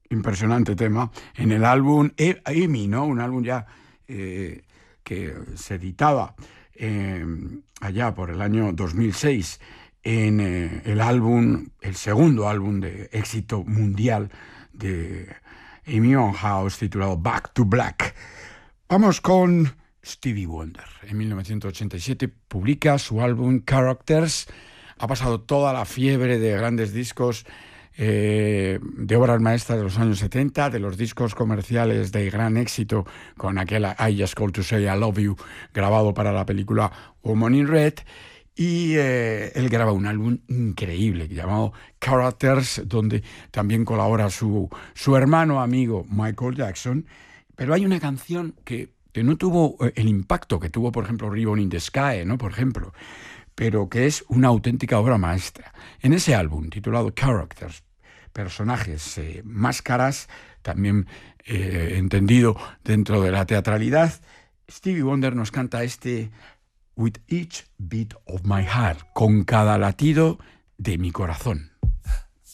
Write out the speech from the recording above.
impresionante tema, en el álbum Amy, ¿no? Un álbum ya que se editaba allá por el año 2006 en el segundo álbum de éxito mundial de Amy Winehouse, titulado Back to Black. Vamos con Stevie Wonder. En 1987 publica su álbum Characters. Ha pasado toda la fiebre de grandes discos, de obras maestras de los años 70, de los discos comerciales de gran éxito, con aquel I Just Called to Say I Love You, grabado para la película Woman in Red. Y él graba un álbum increíble llamado Characters, donde también colabora su hermano amigo Michael Jackson. Pero hay una canción que no tuvo el impacto que tuvo, por ejemplo, Ribbon in the Sky, ¿no? Por ejemplo, pero que es una auténtica obra maestra. En ese álbum, titulado Characters, personajes, máscaras, también entendido dentro de la teatralidad, Stevie Wonder nos canta este With Each Beat of My Heart, con cada latido de mi corazón.